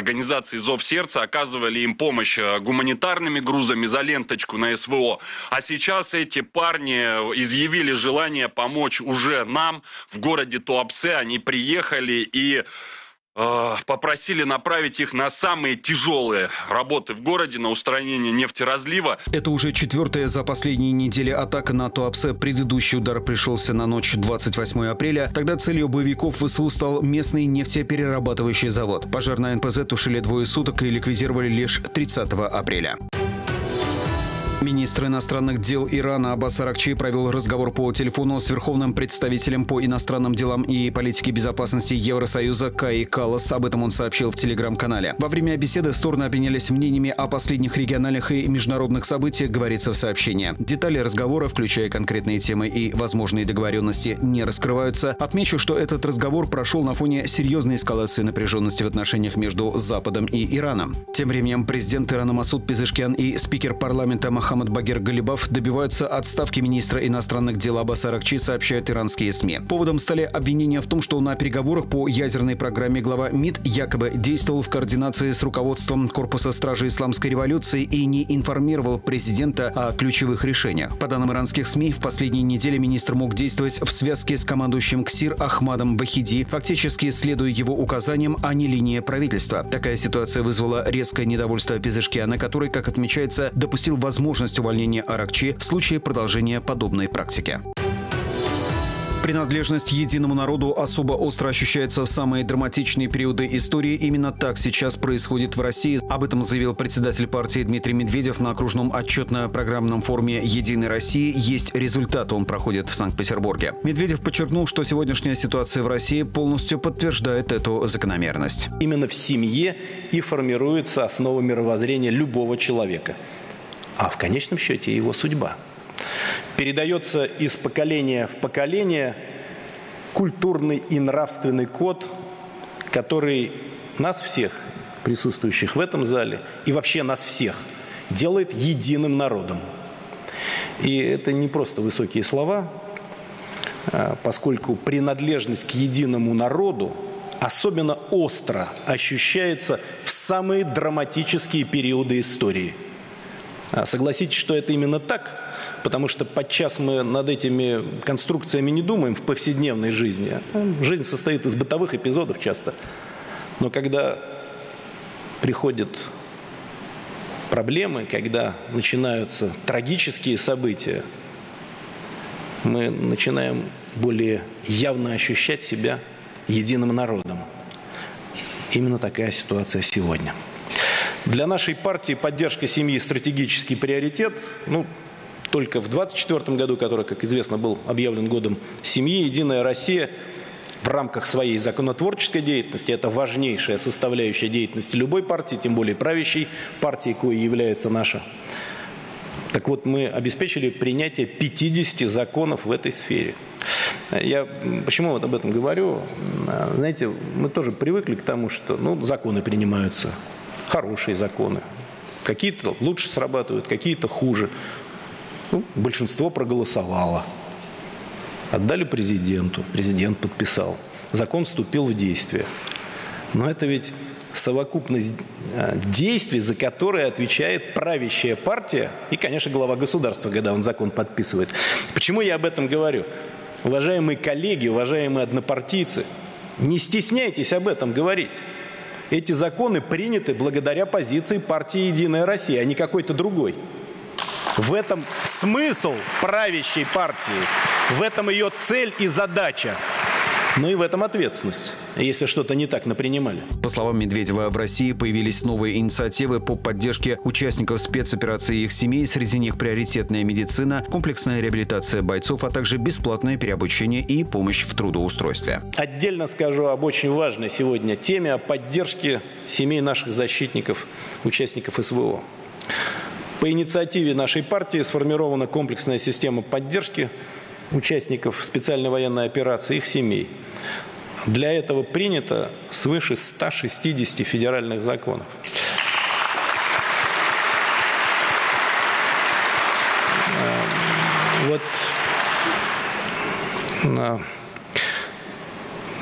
организации «Зов сердца», оказывали им помощь гуманитарными грузами за ленточку на СВО. А сейчас эти парни изъявили желание помочь уже нам в городе Туапсе. Они приехали и попросили направить их на самые тяжелые работы в городе, на устранение нефтеразлива. Это уже 4-я за последние недели атака на Туапсе. Предыдущий удар пришелся на ночь 28 апреля. Тогда целью боевиков ВСУ стал местный нефтеперерабатывающий завод. Пожар на НПЗ тушили 2 суток и ликвидировали лишь 30 апреля. Министр иностранных дел Ирана Аббас Аракчи провел разговор по телефону с верховным представителем по иностранным делам и политике безопасности Евросоюза Каи Каллас. Об этом он сообщил в телеграм-канале. Во время беседы стороны обменялись мнениями о последних региональных и международных событиях, говорится в сообщении. Детали разговора, включая конкретные темы и возможные договоренности, не раскрываются. Отмечу, что этот разговор прошел на фоне серьезной эскалации напряженности в отношениях между Западом и Ираном. Тем временем президент Ирана Масуд Пезешкиан и спикер парламента Мохаммед Багир Галибаф добиваются отставки министра иностранных дел Аббаса Аракчи, сообщают иранские СМИ. Поводом стали обвинения в том, что на переговорах по ядерной программе глава МИД якобы действовал в координации с руководством Корпуса стражи исламской революции и не информировал президента о ключевых решениях. По данным иранских СМИ, в последние недели министр мог действовать в связке с командующим КСИР Ахмадом Вахиди, фактически следуя его указаниям, а не линии правительства. Такая ситуация вызвала резкое недовольство Пезешкиана, который, как отмечается, допустил возможность увольнения Аракчи в случае продолжения подобной практики. Принадлежность единому народу особо остро ощущается в самые драматичные периоды истории. Именно так сейчас происходит в России. Об этом заявил председатель партии Дмитрий Медведев на окружном отчетно-программном форуме «Единой России». Есть результат, он проходит в Санкт-Петербурге. Медведев подчеркнул, что сегодняшняя ситуация в России полностью подтверждает эту закономерность. Именно в семье и формируется основа мировоззрения любого человека. А в конечном счете его судьба. Передается из поколения в поколение культурный и нравственный код, который нас всех, присутствующих в этом зале, и вообще нас всех, делает единым народом. И это не просто высокие слова, поскольку принадлежность к единому народу особенно остро ощущается в самые драматические периоды истории. Согласитесь, что это именно так, потому что подчас мы над этими конструкциями не думаем в повседневной жизни. Жизнь состоит из бытовых эпизодов часто. Но когда приходят проблемы, когда начинаются трагические события, мы начинаем более явно ощущать себя единым народом. Именно такая ситуация сегодня. Для нашей партии поддержка семьи – стратегический приоритет. Только в 2024 году, который, как известно, был объявлен годом семьи, «Единая Россия» в рамках своей законотворческой деятельности, это важнейшая составляющая деятельности любой партии, тем более правящей партии, коей является наша. Так вот, мы обеспечили принятие 50 законов в этой сфере. Я почему вот об этом говорю? Знаете, мы тоже привыкли к тому, что законы принимаются. Хорошие законы. Какие-то лучше срабатывают, какие-то хуже. Большинство проголосовало. Отдали президенту. Президент подписал. Закон вступил в действие. Но это ведь совокупность действий, за которые отвечает правящая партия и, конечно, глава государства, когда он закон подписывает. Почему я об этом говорю? Уважаемые коллеги, уважаемые однопартийцы, не стесняйтесь об этом говорить. Эти законы приняты благодаря позиции партии «Единая Россия», а не какой-то другой. В этом смысл правящей партии, в этом ее цель и задача. Но и в этом ответственность, если что-то не так напринимали. По словам Медведева, в России появились новые инициативы по поддержке участников спецоперации и их семей. Среди них приоритетная медицина, комплексная реабилитация бойцов, а также бесплатное переобучение и помощь в трудоустройстве. Отдельно скажу об очень важной сегодня теме о поддержке семей наших защитников, участников СВО. По инициативе нашей партии сформирована комплексная система поддержки участников специальной военной операции и их семей. Для этого принято свыше 160 федеральных законов.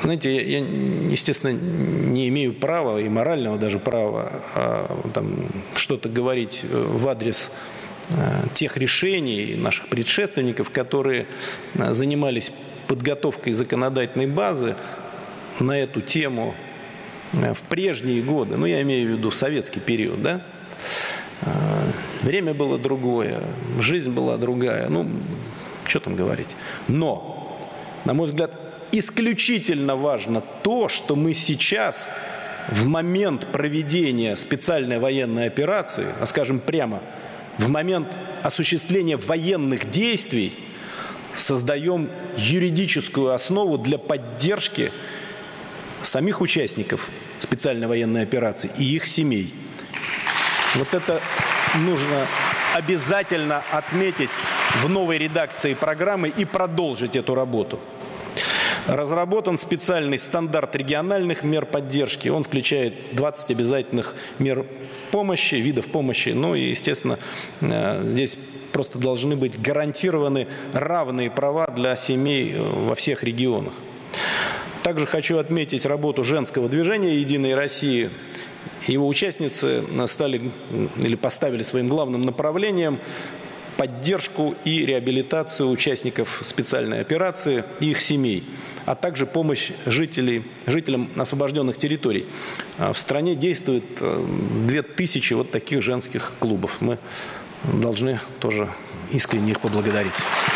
Знаете, я, естественно, не имею права и морального даже права что-то говорить в адрес тех решений наших предшественников, которые занимались подготовкой законодательной базы на эту тему в прежние годы. Ну, я имею в виду советский период, да? Время было другое, жизнь была другая. Ну, что там говорить. Но, на мой взгляд, исключительно важно то, что мы сейчас, в момент проведения специальной военной операции, а скажем прямо, в момент осуществления военных действий, создаем юридическую основу для поддержки самих участников специальной военной операции и их семей. Вот это нужно обязательно отметить в новой редакции программы и продолжить эту работу. Разработан специальный стандарт региональных мер поддержки. Он включает 20 обязательных мер помощи, видов помощи. Ну и, естественно, здесь просто должны быть гарантированы равные права для семей во всех регионах. Также хочу отметить работу женского движения «Единой России». Его участницы поставили своим главным направлением поддержку и реабилитацию участников специальной операции и их семей, а также помощь жителям освобожденных территорий. В стране действует 2000 вот таких женских клубов. Мы должны тоже искренне их поблагодарить.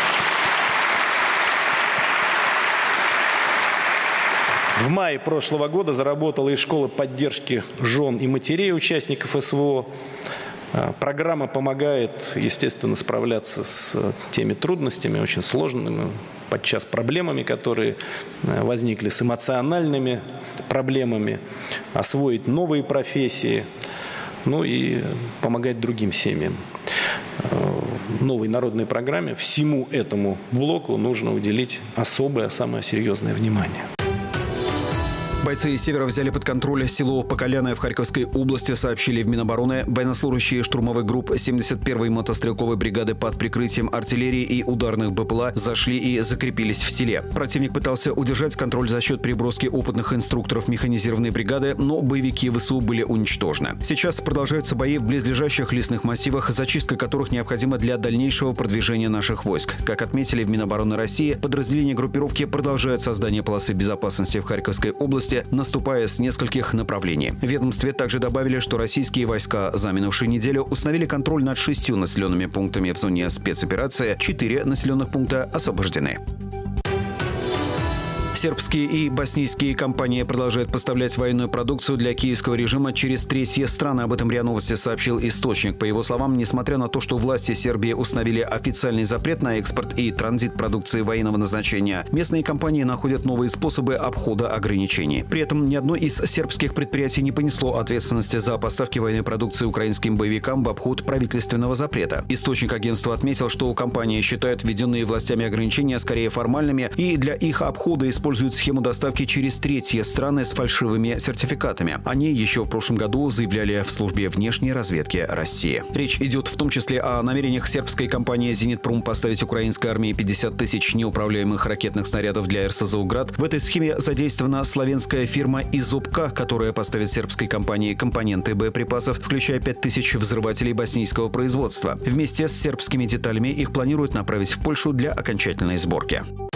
В мае прошлого года заработала и школа поддержки жен и матерей участников СВО. Программа помогает, естественно, справляться с теми трудностями, очень сложными, подчас проблемами, которые возникли, с эмоциональными проблемами, освоить новые профессии, ну и помогать другим семьям. В новой народной программе всему этому блоку нужно уделить особое, самое серьезное внимание. Бойцы из Севера взяли под контроль село Поколяное в Харьковской области, сообщили в Минобороны. Военнослужащие штурмовых групп 71-й мотострелковой бригады под прикрытием артиллерии и ударных БПЛА зашли и закрепились в селе. Противник пытался удержать контроль за счет переброски опытных инструкторов механизированной бригады, но боевики ВСУ были уничтожены. Сейчас продолжаются бои в близлежащих лесных массивах, зачистка которых необходима для дальнейшего продвижения наших войск. Как отметили в Минобороны России, подразделения группировки продолжают создание полосы безопасности в Харьковской области, наступая с нескольких направлений. В ведомстве также добавили, что российские войска за минувшую неделю установили контроль над 6 населенными пунктами в зоне спецоперации, 4 населенных пункта освобождены. Сербские и боснийские компании продолжают поставлять военную продукцию для киевского режима через третьи страны. Об этом РИА Новости сообщил источник. По его словам, несмотря на то, что власти Сербии установили официальный запрет на экспорт и транзит продукции военного назначения, местные компании находят новые способы обхода ограничений. При этом ни одно из сербских предприятий не понесло ответственности за поставки военной продукции украинским боевикам в обход правительственного запрета. Источник агентства отметил, что компании считают введенные властями ограничения скорее формальными и для их обхода используют схему доставки через третьи страны с фальшивыми сертификатами. Они еще в прошлом году заявляли в службе внешней разведки России. Речь идет в том числе о намерениях сербской компании «Зенитпром» поставить украинской армии 50 тысяч неуправляемых ракетных снарядов для РСЗУ «Град». В этой схеме задействована словенская фирма «Изопка», которая поставит сербской компании компоненты боеприпасов, включая 5000 взрывателей боснийского производства. Вместе с сербскими деталями их планируют направить в Польшу для окончательной сборки.